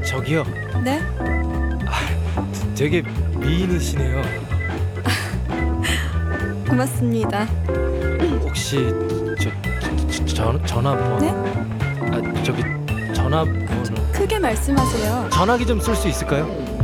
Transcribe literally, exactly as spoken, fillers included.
저기요. 네? 되게 미인이시네요. 고맙습니다. 혹시 저, 저, 저 전화번호? 네? 아 저기 전화번호. 크게 말씀하세요. 전화기 좀 쓸 수 있을까요?